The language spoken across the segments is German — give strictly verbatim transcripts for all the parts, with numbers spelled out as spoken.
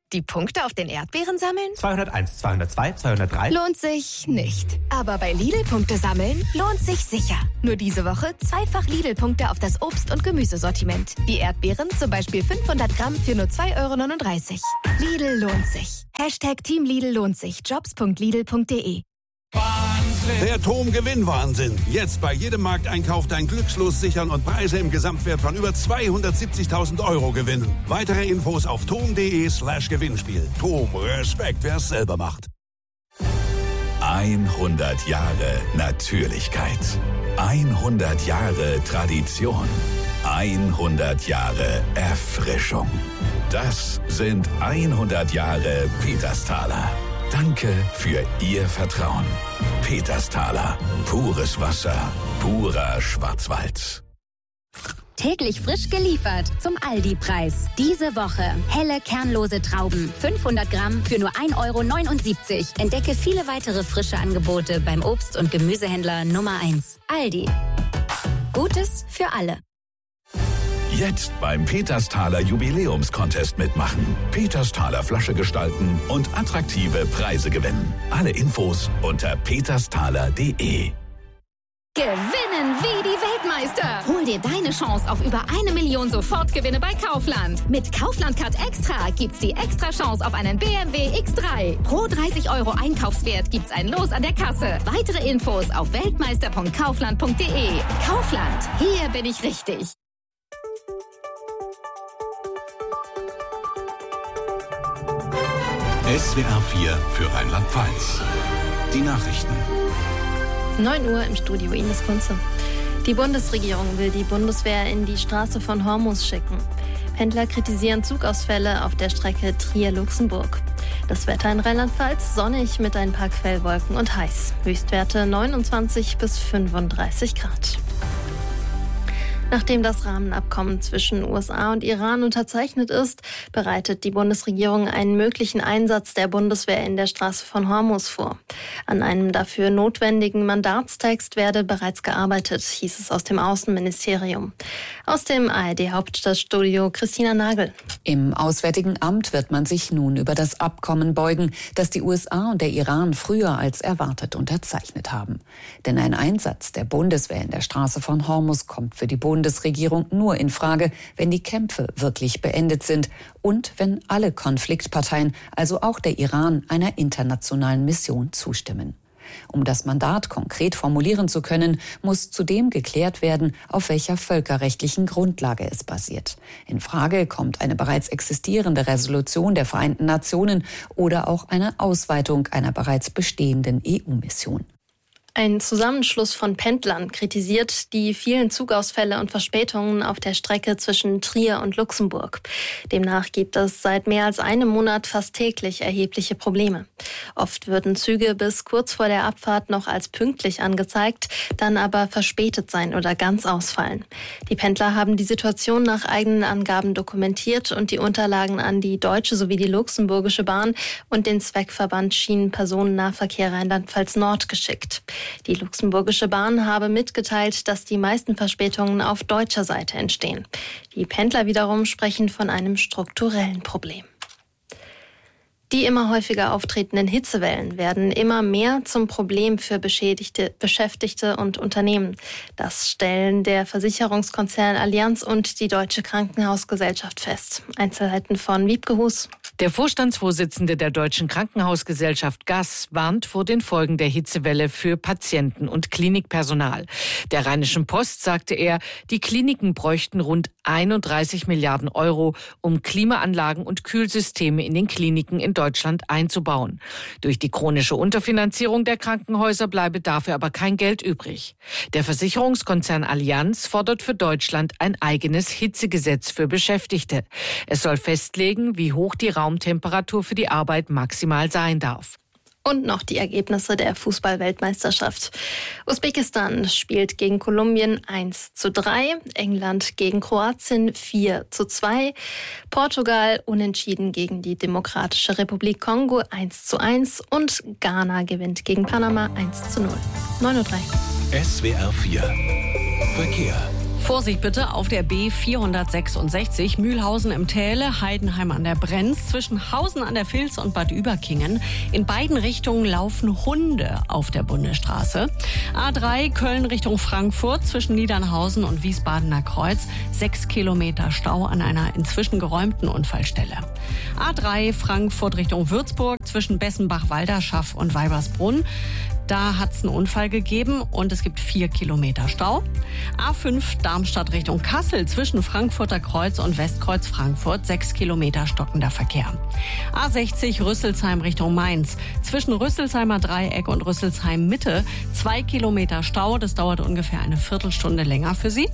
Die Punkte auf den Erdbeeren sammeln? zweihunderteins, zweihundertzwei, zweihundertdrei. Lohnt sich nicht. Aber bei Lidl-Punkte sammeln lohnt sich sicher. Nur diese Woche zweifach Lidl-Punkte auf das Obst- und Gemüsesortiment. Die Erdbeeren zum Beispiel fünfhundert Gramm für nur zwei Euro neununddreißig. Lidl lohnt sich. Hashtag Team Lidl lohnt sich. jobs punkt lidl punkt de. Der T O M Gewinnwahnsinn. Jetzt bei jedem Markteinkauf dein Glückslos sichern und Preise im Gesamtwert von über zweihundertsiebzigtausend Euro gewinnen. Weitere Infos auf tom.de slash Gewinnspiel. T O M, Respekt, wer es selber macht. hundert Jahre Natürlichkeit. hundert Jahre Tradition. hundert Jahre Erfrischung. Das sind hundert Jahre Petersthaler. Danke für Ihr Vertrauen. Petersthaler. Pures Wasser. Purer Schwarzwald. Täglich frisch geliefert zum Aldi-Preis. Diese Woche helle, kernlose Trauben. fünfhundert Gramm für nur ein Euro neunundsiebzig. Entdecke viele weitere frische Angebote beim Obst- und Gemüsehändler Nummer eins. Aldi. Gutes für alle. Jetzt beim Petersthaler Jubiläumscontest mitmachen. Petersthaler Flasche gestalten und attraktive Preise gewinnen. Alle Infos unter petersthaler punkt de. Gewinnen wie die Weltmeister. Hol dir deine Chance auf über eine Million Sofortgewinne bei Kaufland. Mit Kaufland Card Extra gibt's die extra Chance auf einen B M W X drei. Pro dreißig Euro Einkaufswert gibt's ein Los an der Kasse. Weitere Infos auf weltmeister punkt kaufland punkt de. Kaufland, hier bin ich richtig. S W R vier für Rheinland-Pfalz. Die Nachrichten. neun Uhr im Studio, Ines Kunze. Die Bundesregierung will die Bundeswehr in die Straße von Hormuz schicken. Pendler kritisieren Zugausfälle auf der Strecke Trier-Luxemburg. Das Wetter in Rheinland-Pfalz sonnig mit ein paar Quellwolken und heiß. Höchstwerte neunundzwanzig bis fünfunddreißig Grad. Nachdem das Rahmenabkommen zwischen U S A und Iran unterzeichnet ist, bereitet die Bundesregierung einen möglichen Einsatz der Bundeswehr in der Straße von Hormuz vor. An einem dafür notwendigen Mandatstext werde bereits gearbeitet, hieß es aus dem Außenministerium. Aus dem A R D-Hauptstadtstudio Christina Nagel. Im Auswärtigen Amt wird man sich nun über das Abkommen beugen, das die U S A und der Iran früher als erwartet unterzeichnet haben. Denn ein Einsatz der Bundeswehr in der Straße von Hormuz kommt für die Bundeswehr Bundesregierung nur in Frage, wenn die Kämpfe wirklich beendet sind und wenn alle Konfliktparteien, also auch der Iran, einer internationalen Mission zustimmen. Um das Mandat konkret formulieren zu können, muss zudem geklärt werden, auf welcher völkerrechtlichen Grundlage es basiert. In Frage kommt eine bereits existierende Resolution der Vereinten Nationen oder auch eine Ausweitung einer bereits bestehenden E U-Mission. Ein Zusammenschluss von Pendlern kritisiert die vielen Zugausfälle und Verspätungen auf der Strecke zwischen Trier und Luxemburg. Demnach gibt es seit mehr als einem Monat fast täglich erhebliche Probleme. Oft würden Züge bis kurz vor der Abfahrt noch als pünktlich angezeigt, dann aber verspätet sein oder ganz ausfallen. Die Pendler haben die Situation nach eigenen Angaben dokumentiert und die Unterlagen an die Deutsche sowie die Luxemburgische Bahn und den Zweckverband Schienenpersonennahverkehr Rheinland-Pfalz Nord geschickt. Die Luxemburgische Bahn habe mitgeteilt, dass die meisten Verspätungen auf deutscher Seite entstehen. Die Pendler wiederum sprechen von einem strukturellen Problem. Die immer häufiger auftretenden Hitzewellen werden immer mehr zum Problem für Beschädigte, Beschäftigte und Unternehmen. Das stellen der Versicherungskonzern Allianz und die Deutsche Krankenhausgesellschaft fest. Einzelheiten von Wiebke Hus. Der Vorstandsvorsitzende der Deutschen Krankenhausgesellschaft G A S warnt vor den Folgen der Hitzewelle für Patienten und Klinikpersonal. Der Rheinischen Post sagte er, die Kliniken bräuchten rund einunddreißig Milliarden Euro, um Klimaanlagen und Kühlsysteme in den Kliniken in Deutschland einzubauen. Durch die chronische Unterfinanzierung der Krankenhäuser bleibe dafür aber kein Geld übrig. Der Versicherungskonzern Allianz fordert für Deutschland ein eigenes Hitzegesetz für Beschäftigte. Es soll festlegen, wie hoch die Raumtemperatur für die Arbeit maximal sein darf. Und noch die Ergebnisse der Fußball-Weltmeisterschaft. Usbekistan spielt gegen Kolumbien eins zu drei, England gegen Kroatien vier zu zwei, Portugal unentschieden gegen die Demokratische Republik Kongo eins zu eins und Ghana gewinnt gegen Panama eins zu null. neun Uhr drei. S W R vier Verkehr. Vorsicht bitte auf der B vierhundertsechsundsechzig Mühlhausen im Täle, Heidenheim an der Brenz, zwischen Hausen an der Vils und Bad Überkingen. In beiden Richtungen laufen Hunde auf der Bundesstraße. A drei Köln Richtung Frankfurt zwischen Niedernhausen und Wiesbadener Kreuz. Sechs Kilometer Stau an einer inzwischen geräumten Unfallstelle. A drei Frankfurt Richtung Würzburg zwischen Bessenbach-Walderschaff und Weibersbrunn. Da hat es einen Unfall gegeben und es gibt vier Kilometer Stau. A fünf Darmstadt Richtung Kassel zwischen Frankfurter Kreuz und Westkreuz Frankfurt. Sechs Kilometer stockender Verkehr. A sechzig Rüsselsheim Richtung Mainz. Zwischen Rüsselsheimer Dreieck und Rüsselsheim Mitte. Zwei Kilometer Stau. Das dauert ungefähr eine Viertelstunde länger für Sie.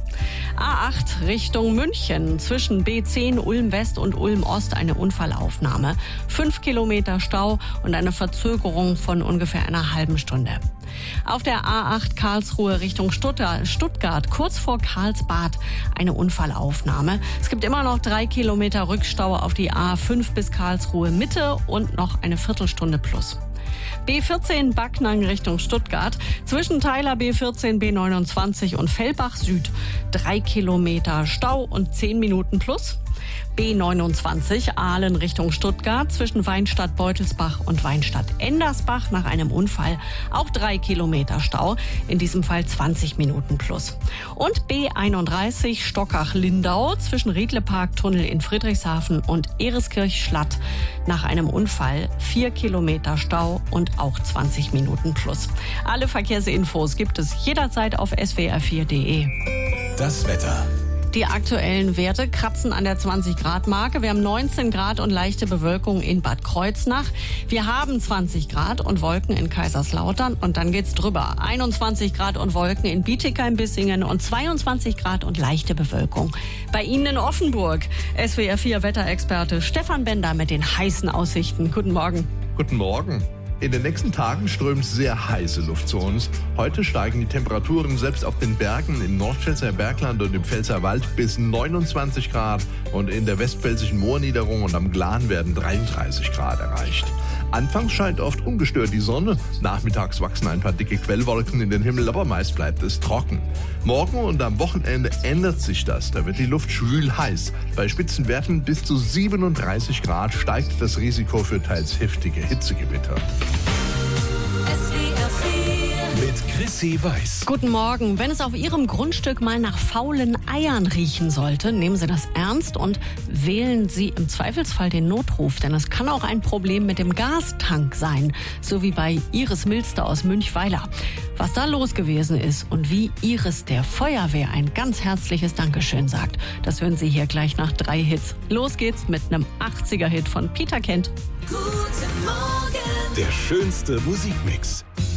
A acht Richtung München. Zwischen B zehn Ulm West und Ulm Ost eine Unfallaufnahme. Fünf Kilometer Stau und eine Verzögerung von ungefähr einer halben Stunde. Auf der A acht Karlsruhe Richtung Stuttgart, kurz vor Karlsbad, eine Unfallaufnahme. Es gibt immer noch drei Kilometer Rückstau auf die A fünf bis Karlsruhe Mitte und noch eine Viertelstunde plus. B vierzehn Backnang Richtung Stuttgart, zwischen Teiler B vierzehn, B neunundzwanzig und Fellbach Süd, drei Kilometer Stau und zehn Minuten plus. B neunundzwanzig Aalen Richtung Stuttgart, zwischen Weinstadt-Beutelsbach und Weinstadt-Endersbach nach einem Unfall auch drei Kilometer Stau, in diesem Fall zwanzig Minuten plus. Und B einunddreißig Stockach-Lindau zwischen Riedlepark-Tunnel in Friedrichshafen und Ereskirch-Schlatt nach einem Unfall vier Kilometer Stau und auch zwanzig Minuten plus. Alle Verkehrsinfos gibt es jederzeit auf S W R vier punkt de. Das Wetter. Die aktuellen Werte kratzen an der zwanzig Grad Marke. Wir haben neunzehn Grad und leichte Bewölkung in Bad Kreuznach. Wir haben zwanzig Grad und Wolken in Kaiserslautern und dann geht's drüber. einundzwanzig Grad und Wolken in Bietigheim-Bissingen und zweiundzwanzig Grad und leichte Bewölkung bei Ihnen in Offenburg. S W R vier Wetterexperte Stefan Bender mit den heißen Aussichten. Guten Morgen. Guten Morgen. In den nächsten Tagen strömt sehr heiße Luft zu uns. Heute steigen die Temperaturen selbst auf den Bergen im Nordpfälzer Bergland und im Pfälzerwald bis neunundzwanzig Grad und in der westpfälzischen Moorniederung und am Glan werden dreiunddreißig Grad erreicht. Anfangs scheint oft ungestört die Sonne, nachmittags wachsen ein paar dicke Quellwolken in den Himmel, aber meist bleibt es trocken. Morgen und am Wochenende ändert sich das, da wird die Luft schwül heiß. Bei Spitzenwerten bis zu siebenunddreißig Grad steigt das Risiko für teils heftige Hitzegewitter. Mit Chrissy Weiß. Guten Morgen. Wenn es auf Ihrem Grundstück mal nach faulen Eiern riechen sollte, nehmen Sie das ernst und wählen Sie im Zweifelsfall den Notruf. Denn es kann auch ein Problem mit dem Gastank sein, so wie bei Iris Milster aus Münchweiler. Was da los gewesen ist und wie Iris der Feuerwehr ein ganz herzliches Dankeschön sagt, das hören Sie hier gleich nach drei Hits. Los geht's mit einem achtziger Hit von Peter Kent. Der schönste Musikmix.